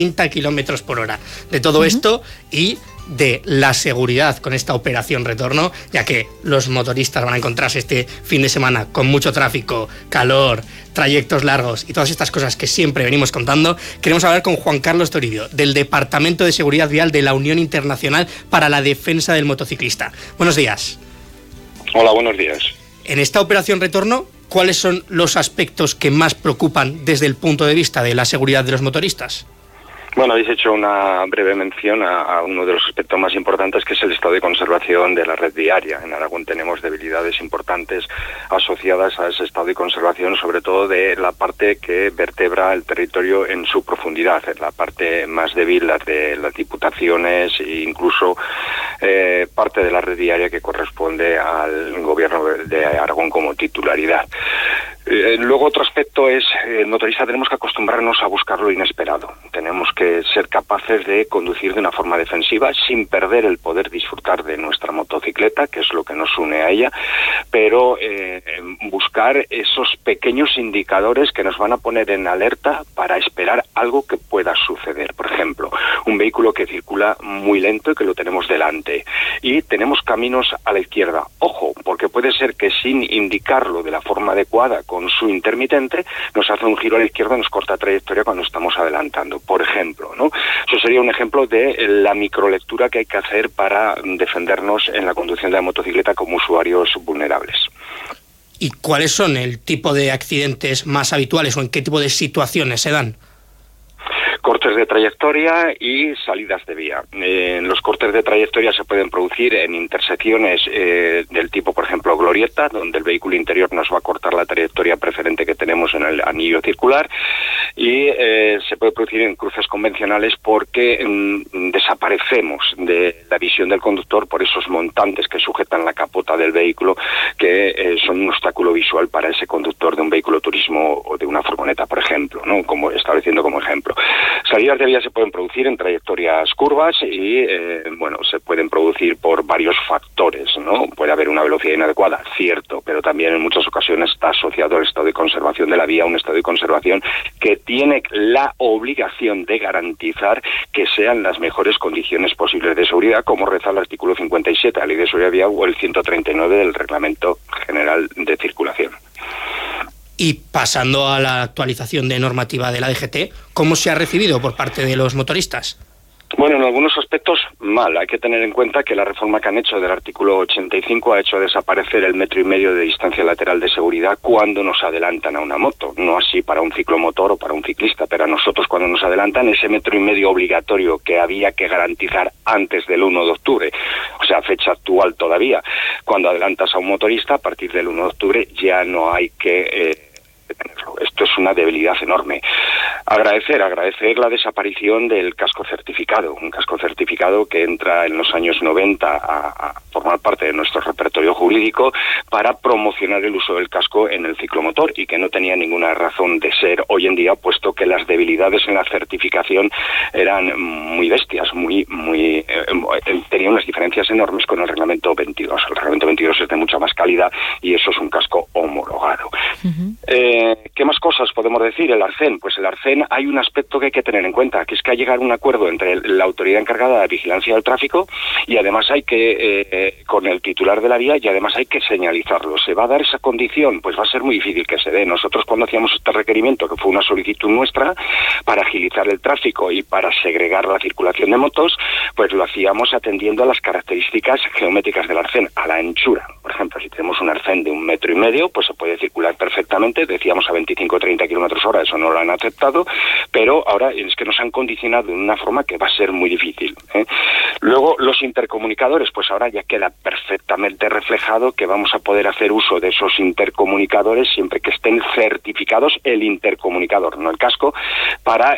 30 kilómetros por hora. De todo esto y de la seguridad con esta operación retorno, ya que los motoristas van a encontrarse este fin de semana con mucho tráfico, calor, trayectos largos y todas estas cosas que siempre venimos contando. Queremos hablar con Juan Carlos Toribio, del Departamento de Seguridad Vial de la Unión Internacional para la Defensa del Motociclista. Buenos días. Hola, buenos días. En esta operación retorno, ¿cuáles son los aspectos que más preocupan desde el punto de vista de la seguridad de los motoristas? Bueno, habéis hecho una breve mención a uno de los aspectos más importantes, que es el estado de conservación de la red viaria. En Aragón tenemos debilidades importantes asociadas a ese estado de conservación, sobre todo de la parte que vertebra el territorio en su profundidad, en la parte más débil, las de las diputaciones e incluso parte de la red viaria que corresponde al gobierno de Aragón como titularidad. Luego otro aspecto es, el motorista tenemos que acostumbrarnos a buscar lo inesperado. Tenemos que ser capaces de conducir de una forma defensiva sin perder el poder disfrutar de nuestra motocicleta, que es lo que nos une a ella, pero buscar esos pequeños indicadores que nos van a poner en alerta para esperar algo que pueda suceder. Por ejemplo, un vehículo que circula muy lento y que lo tenemos delante y tenemos caminos a la izquierda. Ojo, porque puede ser que sin indicarlo de la forma adecuada con su intermitente nos hace un giro a la izquierda y nos corta trayectoria cuando estamos adelantando, por ejemplo, ¿no? Eso sería un ejemplo de la microlectura que hay que hacer para defendernos en la conducción de la motocicleta como usuarios vulnerables. ¿Y cuáles son el tipo de accidentes más habituales o en qué tipo de situaciones se dan? Cortes de trayectoria y salidas de vía. Los cortes de trayectoria se pueden producir en intersecciones del tipo, por ejemplo, glorieta, donde el vehículo interior nos va a cortar la trayectoria preferente que tenemos en el anillo circular, y se puede producir en cruces convencionales porque desaparecemos de la visión del conductor por esos montantes que sujetan la capota del vehículo, que son un obstáculo visual para ese conductor de un vehículo turismo o de una furgoneta, por ejemplo, ¿no? Como estableciendo como ejemplo. Salidas de vía se pueden producir en trayectorias curvas y, se pueden producir por varios factores, ¿no? Puede haber una velocidad inadecuada, cierto, pero también en muchas ocasiones está asociado al estado de conservación de la vía, un estado de conservación que tiene la obligación de garantizar que sean las mejores condiciones posibles de seguridad, como reza el artículo 57 de la Ley de Seguridad Vial o el 139 del Reglamento General de Circulación. Y pasando a la actualización de normativa de la DGT, ¿cómo se ha recibido por parte de los motoristas? Bueno, en algunos aspectos mal. Hay que tener en cuenta que la reforma que han hecho del artículo 85 ha hecho desaparecer el 1,5 metros de distancia lateral de seguridad cuando nos adelantan a una moto. No así para un ciclomotor o para un ciclista, pero a nosotros cuando nos adelantan, ese 1,5 metros obligatorio que había que garantizar antes del 1 de octubre, o sea, fecha actual todavía, cuando adelantas a un motorista, a partir del 1 de octubre ya no hay que tenerlo. Esto es una debilidad enorme. Agradecer la desaparición del casco certificado, un casco certificado que entra en los años 90 a formar parte de nuestro repertorio jurídico para promocionar el uso del casco en el ciclomotor y que no tenía ninguna razón de ser hoy en día, puesto que las debilidades en la certificación eran muy bestias, tenían unas diferencias enormes con el reglamento 22. El reglamento 22 es de mucha más calidad y eso es un casco homologado. ¿Qué más cosas podemos decir? El Arcén. Pues el Arcén hay un aspecto que hay que tener en cuenta, que es que hay que llegar a un acuerdo entre la autoridad encargada de vigilancia del tráfico y además hay que, con el titular de la vía, y además hay que señalizarlo. ¿Se va a dar esa condición? Pues va a ser muy difícil que se dé. Nosotros cuando hacíamos este requerimiento, que fue una solicitud nuestra para agilizar el tráfico y para segregar la circulación de motos, pues lo hacíamos atendiendo a las características geométricas del Arcén, a la anchura. Por ejemplo, si tenemos un Arcén de 1,5 metros, pues se puede circular perfectamente, decíamos a 25 o 30 kilómetros hora, eso no lo han aceptado, pero ahora es que nos han condicionado de una forma que va a ser muy difícil, ¿eh? Luego, los intercomunicadores, pues ahora ya queda perfectamente reflejado que vamos a poder hacer uso de esos intercomunicadores siempre que estén certificados el intercomunicador, no el casco, para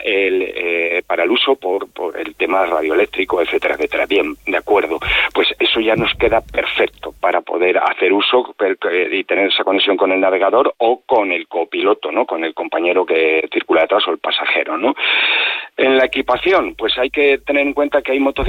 el uso por el tema radioeléctrico, etcétera, etcétera. Bien, de acuerdo. Pues eso ya nos queda perfecto para poder hacer uso y tener esa conexión con el navegador o con el copiloto, ¿no? Con el compañero que circula detrás o el pasajero, ¿no? En la equipación, pues hay que tener en cuenta que hay motocicletas que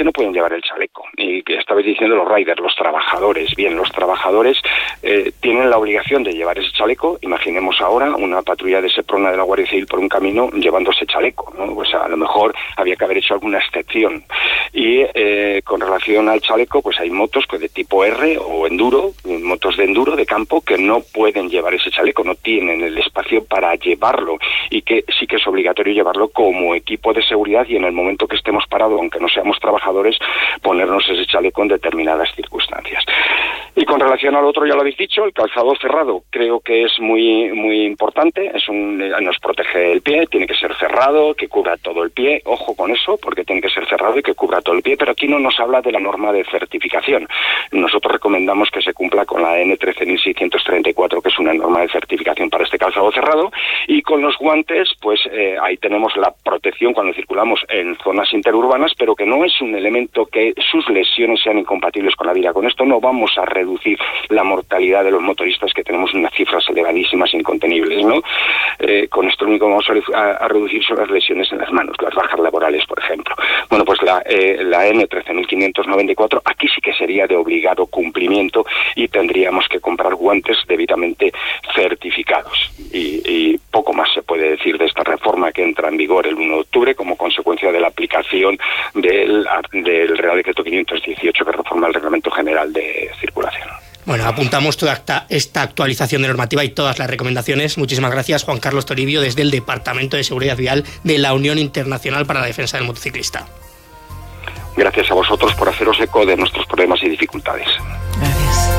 no pueden llevar el chaleco. Y que estabais diciendo los riders, los trabajadores. Bien, los trabajadores tienen la obligación de llevar ese chaleco. Imaginemos ahora una patrulla de Seprona de la Guardia Civil por un camino llevando ese chaleco, ¿no? Pues a lo mejor había que haber hecho alguna excepción. Y con relación al chaleco, pues hay motos de tipo R o enduro, motos de enduro de campo, que no pueden llevar ese chaleco, no tienen el espacio para llevarlo, y que sí que es obligatorio llevarlo como equipo de seguridad, y en el momento que estemos parados, aunque no seamos trabajadores, ponernos ese chaleco en determinadas circunstancias. Y con relación al otro, ya lo habéis dicho, el calzado cerrado creo que es muy muy importante, nos protege el pie, tiene que ser cerrado, que cubra todo el pie, ojo con eso, porque tiene que ser cerrado y que cubra todo el pie, pero aquí no nos habla de la norma de certificación. Nosotros recomendamos que se cumpla con la N13634, que es una norma de certificación para este calzado cerrado, y con los guantes, pues ahí tenemos la protección cuando circulamos en zonas interurbanas, pero que no es un elemento que sus lesiones sean incompatibles con la vida. Con esto no vamos a reducir la mortalidad de los motoristas, que tenemos unas cifras elevadísimas, incontenibles, ¿no? Con esto lo único que vamos a reducir son las lesiones en las manos, las bajas laborales, por ejemplo. Bueno, pues la N13594, aquí sí que sería de obligado cumplimiento, y tendríamos que comprar guantes debidamente certificados. Y poco más se puede decir de esta reforma que entra en vigor el 1 de octubre como consecuencia de la aplicación del Real Decreto 518, que reforma el Reglamento General de Circulación. Bueno, apuntamos toda esta actualización de normativa y todas las recomendaciones. Muchísimas gracias, Juan Carlos Toribio, desde el Departamento de Seguridad Vial de la Unión Internacional para la Defensa del Motociclista. Gracias a vosotros por haceros eco de nuestros problemas y dificultades. Gracias.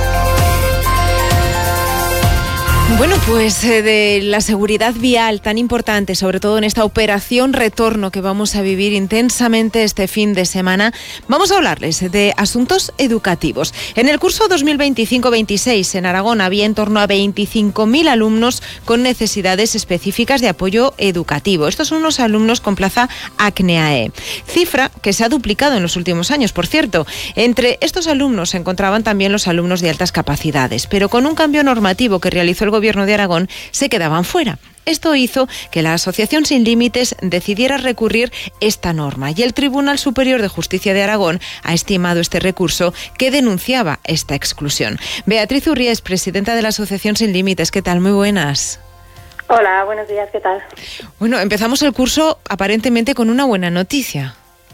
Bueno, pues de la seguridad vial tan importante, sobre todo en esta operación retorno que vamos a vivir intensamente este fin de semana, vamos a hablarles de asuntos educativos. En el curso 2025-26 en Aragón había en torno a 25.000 alumnos con necesidades específicas de apoyo educativo. Estos son unos alumnos con plaza ACNEAE, cifra que se ha duplicado en los últimos años, por cierto. Entre estos alumnos se encontraban también los alumnos de altas capacidades, pero con un cambio normativo que realizó el Gobierno de Aragón se quedaban fuera. Esto hizo que la Asociación Sin Límites decidiera recurrir esta norma, y el Tribunal Superior de Justicia de Aragón ha estimado este recurso que denunciaba esta exclusión. Beatriz Urría es presidenta de la Asociación Sin Límites. ¿Qué tal? Muy buenas. Hola, buenos días, ¿qué tal? Bueno, empezamos el curso aparentemente con una buena noticia.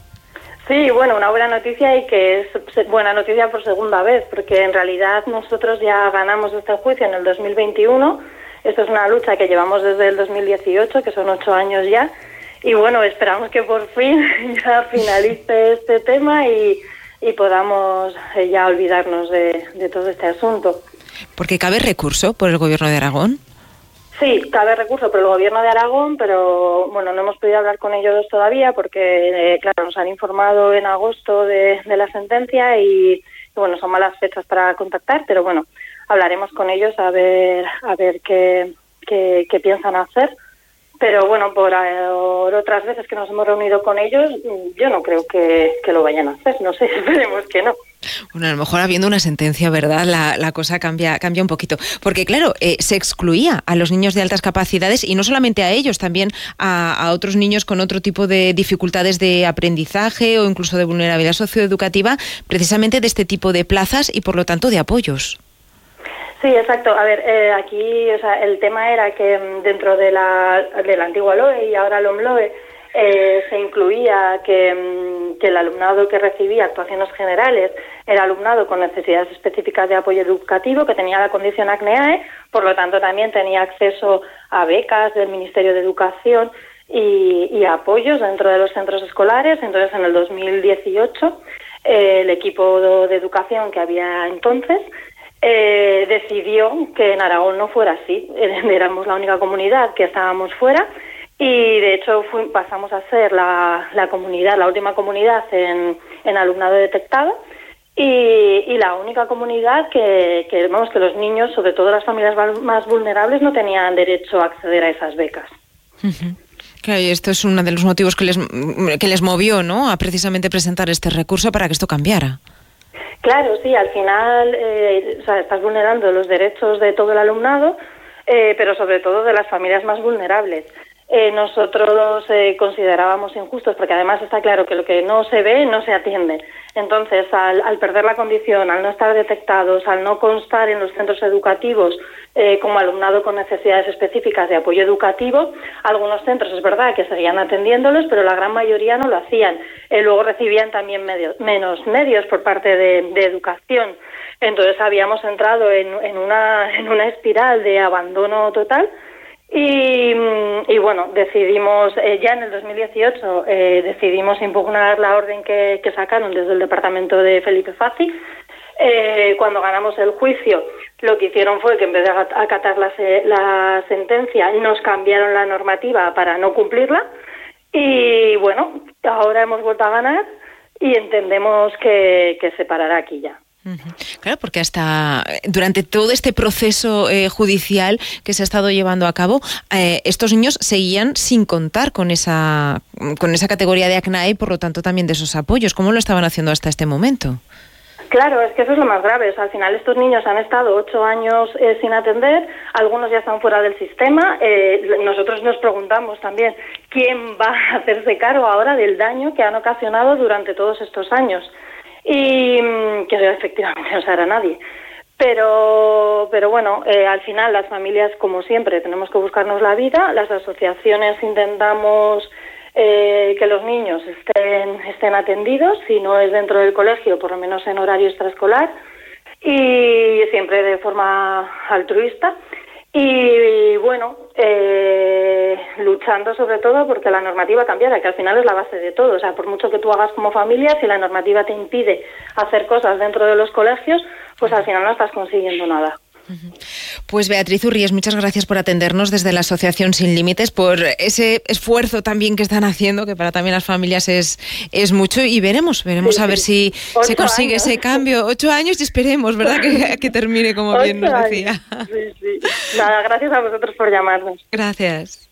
Sí, bueno, una buena noticia, y que es buena noticia por segunda vez, porque en realidad nosotros ya ganamos este juicio en el 2021. Esto es una lucha que llevamos desde el 2018, que son 8 años ya, y bueno, esperamos que por fin ya finalice este tema y podamos ya olvidarnos de todo este asunto. ¿Porque cabe recurso por el Gobierno de Aragón? Sí, cabe recurso por el Gobierno de Aragón, pero bueno, no hemos podido hablar con ellos todavía porque, claro, nos han informado en agosto de la sentencia y bueno, son malas fechas para contactar, pero bueno, hablaremos con ellos a ver qué piensan hacer. Pero bueno, por otras veces que nos hemos reunido con ellos, yo no creo que lo vayan a hacer, no sé, esperemos que no. Bueno, a lo mejor habiendo una sentencia, ¿verdad?, la cosa cambia un poquito. Porque claro, se excluía a los niños de altas capacidades, y no solamente a ellos, también a otros niños con otro tipo de dificultades de aprendizaje o incluso de vulnerabilidad socioeducativa, precisamente de este tipo de plazas y por lo tanto de apoyos. Sí, exacto. A ver, aquí, o sea, el tema era que dentro de la antigua LOE y ahora LOMLOE se incluía que el alumnado que recibía actuaciones generales era alumnado con necesidades específicas de apoyo educativo, que tenía la condición ACNEAE, por lo tanto también tenía acceso a becas del Ministerio de Educación y apoyos dentro de los centros escolares. Entonces, en el 2018, el equipo de educación que había entonces decidió que en Aragón no fuera así. Éramos la única comunidad que estábamos fuera, y de hecho pasamos a ser la última comunidad en alumnado detectado, y la única comunidad que los niños, sobre todo las familias más vulnerables, no tenían derecho a acceder a esas becas. Uh-huh. Claro, y esto es uno de los motivos que les movió, ¿no?, a precisamente presentar este recurso para que esto cambiara. Claro, sí, al final estás vulnerando los derechos de todo el alumnado, pero sobre todo de las familias más vulnerables. nosotros considerábamos injustos, porque además está claro que lo que no se ve no se atiende. Entonces, al perder la condición, al no estar detectados, al no constar en los centros educativos como alumnado con necesidades específicas de apoyo educativo, algunos centros es verdad que seguían atendiéndolos, pero la gran mayoría no lo hacían. Luego recibían también menos medios por parte de educación. Entonces habíamos entrado en una espiral de abandono total. Y bueno, decidimos, ya en el 2018, decidimos impugnar la orden que sacaron desde el departamento de Felipe Fazi. Cuando ganamos el juicio, lo que hicieron fue que en vez de acatar la sentencia, nos cambiaron la normativa para no cumplirla. Y bueno, ahora hemos vuelto a ganar y entendemos que se parará aquí ya. Claro, porque hasta durante todo este proceso judicial que se ha estado llevando a cabo, estos niños seguían sin contar con esa categoría de ACNAE y por lo tanto también de esos apoyos. ¿Cómo lo estaban haciendo hasta este momento? Claro, es que eso es lo más grave. O sea, al final estos niños han estado 8 años sin atender, algunos ya están fuera del sistema. Nosotros nos preguntamos también quién va a hacerse cargo ahora del daño que han ocasionado durante todos estos años. Y que efectivamente no se hará nadie. Pero bueno, al final las familias, como siempre, tenemos que buscarnos la vida. Las asociaciones intentamos que los niños estén atendidos, si no es dentro del colegio, por lo menos en horario extraescolar, y siempre de forma altruista. Y bueno, luchando sobre todo porque la normativa cambiara, que al final es la base de todo. O sea, por mucho que tú hagas como familia, si la normativa te impide hacer cosas dentro de los colegios, pues al final no estás consiguiendo nada. Pues Beatriz Urries, muchas gracias por atendernos desde la Asociación Sin Límites, por ese esfuerzo también que están haciendo, que para también las familias es mucho, y veremos a ver si se consigue ese cambio. 8 años y esperemos, ¿verdad? Que termine como bien nos decía. Sí. Nada, gracias a vosotros por llamarnos. Gracias.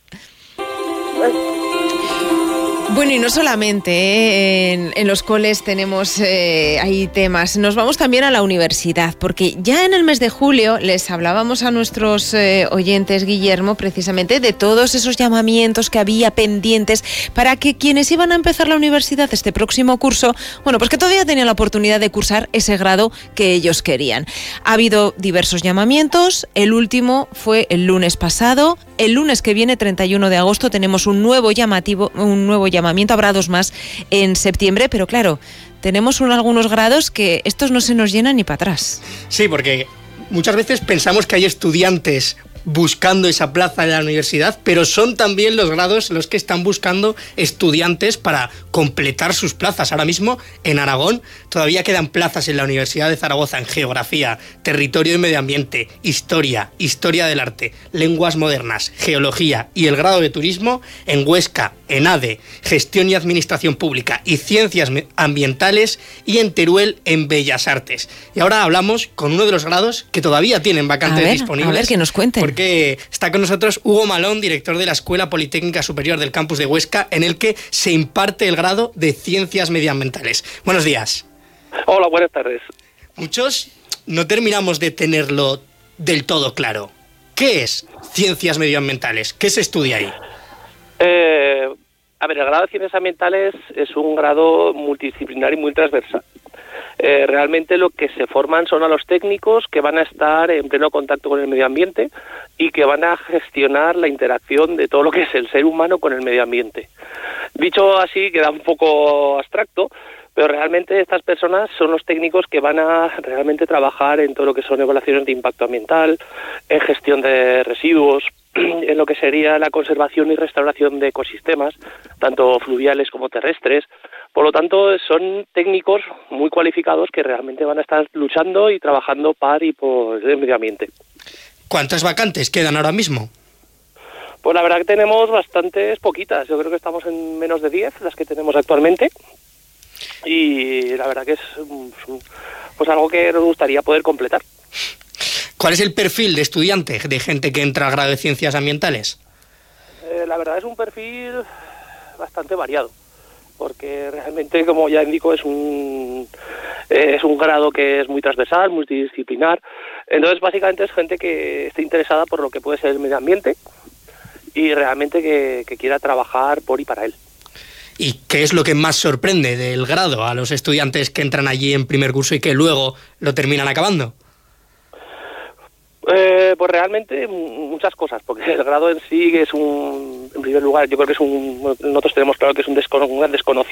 Bueno, y no solamente en los coles tenemos ahí temas, nos vamos también a la universidad, porque ya en el mes de julio les hablábamos a nuestros oyentes, Guillermo, precisamente de todos esos llamamientos que había pendientes para que quienes iban a empezar la universidad este próximo curso, bueno, pues que todavía tenían la oportunidad de cursar ese grado que ellos querían. Ha habido diversos llamamientos, el último fue el lunes pasado. El lunes que viene, 31 de agosto, tenemos un nuevo llamamiento, habrá 2 más en septiembre, pero claro, tenemos algunos grados que estos no se nos llenan ni para atrás. Sí, porque muchas veces pensamos que hay estudiantes buscando esa plaza de la universidad, pero son también los grados los que están buscando estudiantes para completar sus plazas. Ahora mismo, en Aragón, todavía quedan plazas en la Universidad de Zaragoza en Geografía, Territorio y Medio Ambiente, Historia, Historia del Arte, Lenguas Modernas, Geología y el grado de Turismo, en Huesca, en ADE, Gestión y Administración Pública y Ciencias Ambientales, y en Teruel, en Bellas Artes. Y ahora hablamos con uno de los grados que todavía tienen vacantes disponibles. A ver, que nos cuenten. Porque está con nosotros Hugo Malón, director de la Escuela Politécnica Superior del campus de Huesca, en el que se imparte el grado de Ciencias Medioambientales. Buenos días. Hola, buenas tardes. Muchos no terminamos de tenerlo del todo claro. ¿Qué es Ciencias Medioambientales? ¿Qué se estudia ahí? El grado de Ciencias Ambientales es un grado multidisciplinar y muy transversal. Realmente lo que se forman son a los técnicos que van a estar en pleno contacto con el medio ambiente y que van a gestionar la interacción de todo lo que es el ser humano con el medio ambiente. Dicho así, queda un poco abstracto, pero realmente estas personas son los técnicos que van a realmente trabajar en todo lo que son evaluaciones de impacto ambiental, en gestión de residuos, en lo que sería la conservación y restauración de ecosistemas, tanto fluviales como terrestres. Por lo tanto, son técnicos muy cualificados que realmente van a estar luchando y trabajando par y por el medio ambiente. ¿Cuántas vacantes quedan ahora mismo? Pues la verdad que tenemos bastantes poquitas. Yo creo que estamos en menos de 10 las que tenemos actualmente. Y la verdad que es pues algo que nos gustaría poder completar. ¿Cuál es el perfil de estudiante, de gente que entra al grado de Ciencias Ambientales? La verdad es un perfil bastante variado, porque realmente, como ya indico, es un grado que es muy transversal, multidisciplinar. Entonces, básicamente es gente que está interesada por lo que puede ser el medio ambiente y realmente que quiera trabajar por y para él. ¿Y qué es lo que más sorprende del grado a los estudiantes que entran allí en primer curso y que luego lo terminan acabando? Pues realmente muchas cosas, porque el grado en sí es en primer lugar, yo creo que nosotros tenemos claro que es un gran desconocido.